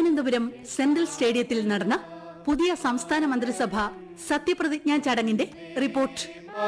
Thiruvananthapuram central സ്റ്റേഡിയത്തിൽ നടന്ന പുതിയ സംസ്ഥാന മന്ത്രിസഭ സത്യപ്രതിജ്ഞാ ചടങ്ങിന്റെ റിപ്പോർട്ട്.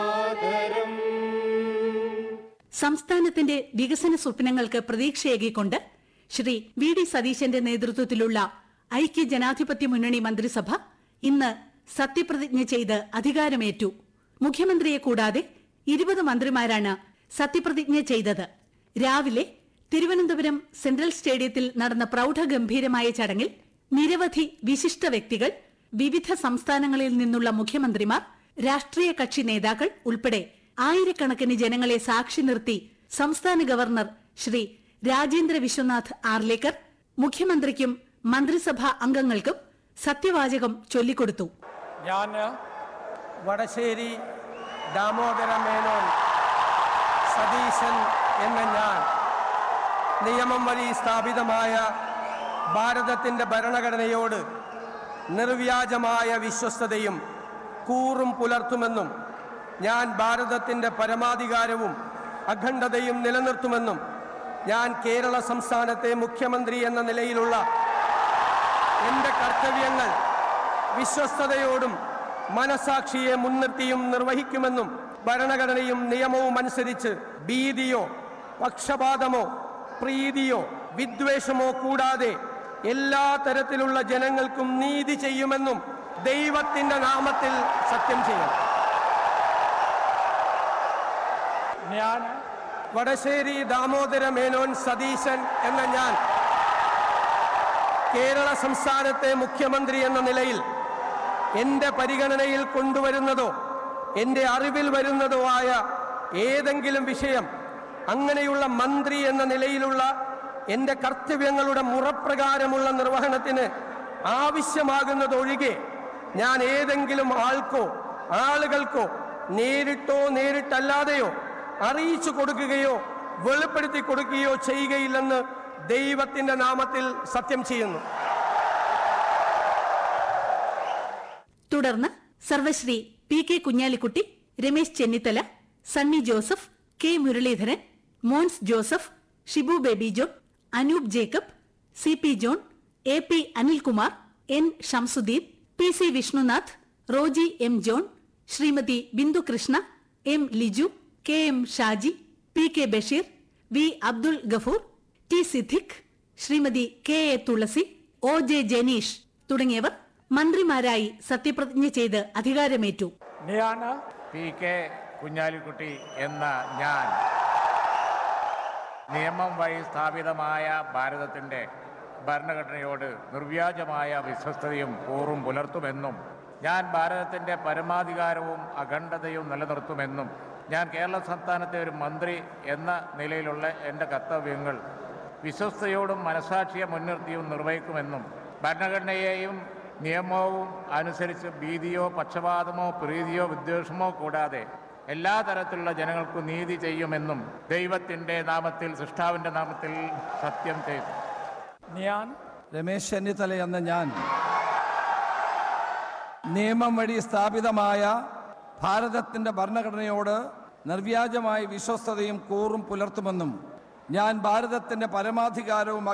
സംസ്ഥാനത്തിന്റെ വികസന സ്വപ്നങ്ങൾക്ക് പ്രതീക്ഷയേകിക്കൊണ്ട് ശ്രീ വി ഡി സതീശന്റെ നേതൃത്വത്തിലുള്ള ഐക്യ ജനാധിപത്യ മുന്നണി മന്ത്രിസഭ ഇന്ന് സത്യപ്രതിജ്ഞ ചെയ്ത് അധികാരമേറ്റു. മുഖ്യമന്ത്രിയെ കൂടാതെ 20 മന്ത്രിമാരാണ് സത്യപ്രതിജ്ഞ ചെയ്തത്. രാവിലെ തിരുവനന്തപുരം സെൻട്രൽ സ്റ്റേഡിയത്തിൽ നടന്ന പ്രൌഢഗംഭീരമായ ചടങ്ങിൽ നിരവധി വിശിഷ്ട വ്യക്തികൾ, വിവിധ സംസ്ഥാനങ്ങളിൽ നിന്നുള്ള മുഖ്യമന്ത്രിമാർ, രാഷ്ട്രീയ കക്ഷി നേതാക്കൾ ഉൾപ്പെടെ ആയിരക്കണക്കിന് ജനങ്ങളെ സാക്ഷി നിർത്തി സംസ്ഥാന ഗവർണർ ശ്രീ രാജേന്ദ്ര വിശ്വനാഥ് ആർലേക്കർ മുഖ്യമന്ത്രിക്കും മന്ത്രിസഭാ അംഗങ്ങൾക്കും സത്യവാചകം ചൊല്ലിക്കൊടുത്തു. ഞാൻ വടശ്ശേരി ദാമോദര മേനോൻ സതീശൻ എന്ന ഞാൻ നിയമം വഴി സ്ഥാപിതമായ ഭാരതത്തിൻ്റെ ഭരണഘടനയോട് നിർവ്യാജമായ വിശ്വസ്തതയും കൂറും പുലർത്തുമെന്നും ഞാൻ ഭാരതത്തിൻ്റെ പരമാധികാരവും അഖണ്ഡതയും നിലനിർത്തുമെന്നും ഞാൻ കേരള സംസ്ഥാനത്തെ മുഖ്യമന്ത്രി എന്ന നിലയിലുള്ള എൻ്റെ കർത്തവ്യങ്ങൾ വിശ്വസ്തയോടും മനസാക്ഷിയെ മുൻനിർത്തിയും നിർവഹിക്കുമെന്നും ഭരണഘടനയും നിയമവും അനുസരിച്ച് ഭീതിയോ പക്ഷപാതമോ പ്രീതിയോ വിദ്വേഷമോ കൂടാതെ എല്ലാ തരത്തിലുള്ള ജനങ്ങൾക്കും നീതി ചെയ്യുമെന്നും ദൈവത്തിന്റെ നാമത്തിൽ സത്യം ചെയ്യും. ഞാൻ വടശ്ശേരി ദാമോദര മേനോൻ സതീശൻ എന്ന ഞാൻ കേരള സംസ്ഥാനത്തെ മുഖ്യമന്ത്രി എന്ന നിലയിൽ എൻ്റെ പരിഗണനയിൽ കൊണ്ടുവരുന്നതോ എൻ്റെ അറിവിൽ വരുന്നതോ ആയ ഏതെങ്കിലും വിഷയം അങ്ങനെയുള്ള മന്ത്രി എന്ന നിലയിലുള്ള എൻ്റെ കർത്തവ്യങ്ങളുടെ മുറപ്രകാരമുള്ള നിർവഹണത്തിന് ആവശ്യമാകുന്നതൊഴികെ ഞാൻ ഏതെങ്കിലും ആൾക്കോ ആളുകൾക്കോ നേരിട്ടോ നേരിട്ടല്ലാതെയോ അറിയിച്ചു കൊടുക്കുകയോ വെളിപ്പെടുത്തി കൊടുക്കുകയോ ചെയ്യുകയില്ലെന്ന് ദൈവത്തിന്റെ നാമത്തിൽ സത്യം ചെയ്യുന്നു. തുടർന്ന് സർവശ്രീ P K Kunhalikutty, Ramesh Chennithala, Sunny Joseph, K Muraleedharan, Mons Joseph, Shibu baby John, Anoop Jacob, C P John, A P Anilkumar, N Shamsuddin, P C Vishnunath, Roji M John, Shrimati Bindu Krishna, M Liju, K M Shaji, P K Basheer, V Abdul Gafoor, T Siddique, Shrimati K A Thulasi, O J Janeesh തുടങ്ങിയവർ മന്ത്രിമാരായി സത്യപ്രതിജ്ഞ ചെയ്ത് അധികാരമേറ്റു. പി കെ കുഞ്ഞാലിക്കുട്ടി എന്ന ഞാൻ നിയമം വഴി സ്ഥാപിതമായ ഭാരതത്തിൻ്റെ ഭരണഘടനയോട് നിർവ്യാജമായ വിശ്വസ്തതയും കൂറും പുലർത്തുമെന്നും ഞാൻ ഭാരതത്തിൻ്റെ പരമാധികാരവും അഖണ്ഡതയും നിലനിർത്തുമെന്നും ഞാൻ കേരള സംസ്ഥാനത്തെ ഒരു മന്ത്രി എന്ന നിലയിലുള്ള എൻ്റെ കർത്തവ്യങ്ങൾ വിശ്വസ്തയോടും മനസാക്ഷിയെ മുൻനിർത്തിയും നിർവഹിക്കുമെന്നും ഭരണഘടനയെയും നിയമവും അനുസരിച്ച് ഭീതിയോ പക്ഷപാതമോ പ്രീതിയോ വിദ്വേഷമോ കൂടാതെ എല്ലാ തരത്തിലുള്ള ജനങ്ങൾക്കും നീതി ചെയ്യുമെന്നും ദൈവത്തിൻ്റെ നാമത്തിൽ സൃഷ്ടാവിൻ്റെ നാമത്തിൽ സത്യം ചെയ്തു. ഞാൻ രമേശ് ചെന്നിത്തല എന്ന ഞാൻ നിയമം വഴി സ്ഥാപിതമായ ഭാരതത്തിൻ്റെ ഭരണഘടനയോട് നിർവ്യാജമായ വിശ്വസ്തതയും കൂറും പുലർത്തുമെന്നും ഞാൻ ഭാരതത്തിൻ്റെ പരമാധികാരവും